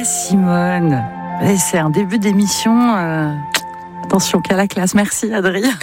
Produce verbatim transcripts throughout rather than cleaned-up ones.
Nina Simone. Et c'est un début d'émission. Euh... Attention, qu'à la classe. Merci, Adrien.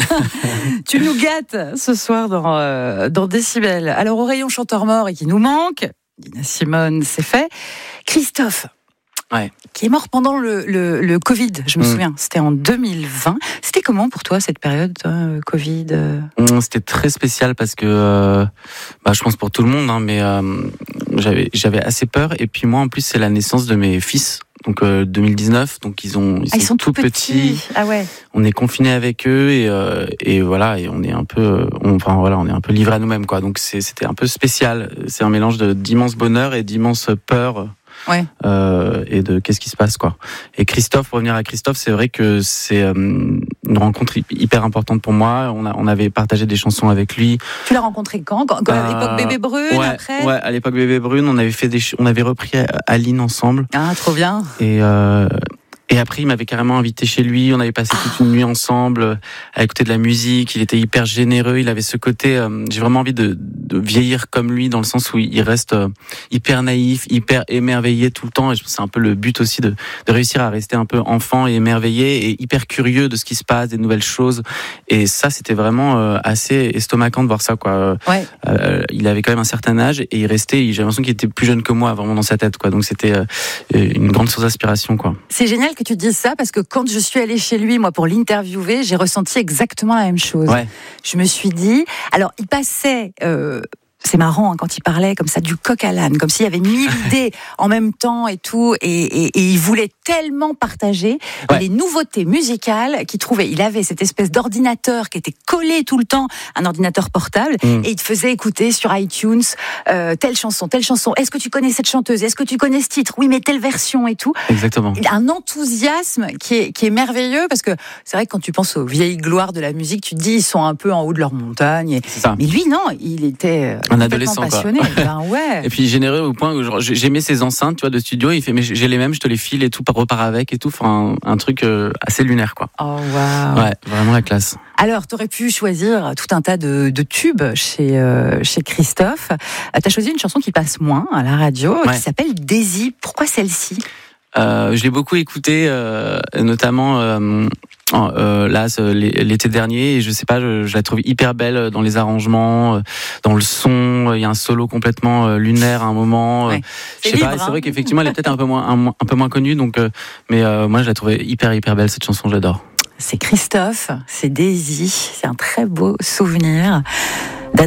Tu nous gâtes ce soir dans, euh, dans Décibel. Alors, au rayon chanteur mort et qui nous manque, Nina Simone, c'est fait. Christophe. Ouais. Qui est mort pendant le, le, le Covid, je me mmh. souviens. C'était en deux mille vingt. C'était comment pour toi cette période, toi, Covid euh... C'était très spécial parce que, euh, bah, je pense pour tout le monde, hein, mais euh, j'avais, j'avais assez peur. Et puis moi, en plus, c'est la naissance de mes fils. Donc euh, deux mille dix-neuf, donc ils ont ils, ah, ils sont, sont tout petits. petits. Ah ouais. On est confinés avec eux et euh, et voilà et on est un peu on, enfin voilà on est un peu livrés à nous-mêmes quoi. Donc c'est c'était un peu spécial. C'est un mélange de d'immense bonheur et d'immense peur. Ouais. Euh, et de qu'est-ce qui se passe quoi. Et Christophe, pour revenir à Christophe, c'est vrai que c'est euh, une rencontre hyper importante pour moi. On a on avait partagé des chansons avec lui. Tu l'as rencontré quand, quand, quand euh, à l'époque Bébé Brune ouais, après. Ouais, à l'époque Bébé Brune, on avait fait des on avait repris Aline ensemble. Ah, trop bien. Et euh, Et après, il m'avait carrément invité chez lui. On avait passé toute une nuit ensemble à écouter de la musique. Il était hyper généreux. Il avait ce côté. Euh, j'ai vraiment envie de, de vieillir comme lui, dans le sens où il reste euh, hyper naïf, hyper émerveillé tout le temps. Et je pense que c'est un peu le but aussi de, de réussir à rester un peu enfant et émerveillé et hyper curieux de ce qui se passe, des nouvelles choses. Et ça, c'était vraiment euh, assez estomacant de voir ça, quoi. Ouais. Euh, il avait quand même un certain âge et il restait. J'ai l'impression qu'il était plus jeune que moi, vraiment dans sa tête, quoi. Donc c'était euh, une grande source d'inspiration, quoi. C'est génial que tu dises ça parce que quand je suis allée chez lui, moi, pour l'interviewer, j'ai ressenti exactement la même chose. Ouais. Je me suis dit, alors il passait. Euh, C'est marrant hein, quand il parlait comme ça du coq à l'âne, comme s'il y avait mille idées en même temps et tout, et, et, et il voulait tellement partager ouais. les nouveautés musicales qu'il trouvait. Il avait cette espèce d'ordinateur qui était collé tout le temps, un ordinateur portable, mmh. et il te faisait écouter sur iTunes euh, telle chanson, telle chanson. Est-ce que tu connais cette chanteuse ? Est-ce que tu connais ce titre ? Oui, mais telle version et tout. Exactement. Il a un enthousiasme qui est, qui est merveilleux parce que c'est vrai que quand tu penses aux vieilles gloires de la musique, tu te dis ils sont un peu en haut de leur montagne. Et... C'est ça. Mais lui, non, il était un adolescent passionné. Quoi. Ben ouais. Et puis généreux au point où genre, j'aimais ses enceintes, tu vois, de studio. Il fait mais j'ai les mêmes, je te les file et tout, repars avec et tout. Enfin, un, un truc euh, assez lunaire, quoi. Oh waouh. Ouais, vraiment la classe. Alors, tu aurais pu choisir tout un tas de, de tubes chez, euh, chez Christophe. Tu as choisi une chanson qui passe moins à la radio, ouais. qui s'appelle Daisy. Pourquoi celle-ci ? euh, Je l'ai beaucoup écoutée, euh, notamment euh, euh, là l'été dernier. Et je sais pas, je, je la trouve hyper belle dans les arrangements, dans le son. Il y a un solo complètement lunaire à un moment. Ouais. Je sais pas. Hein. C'est vrai qu'effectivement, elle est peut-être un peu moins, un, un peu moins connue. Donc, euh, mais euh, moi, je la trouvais hyper hyper belle cette chanson. J'adore. C'est Christophe, c'est Daisy, c'est un très beau souvenir.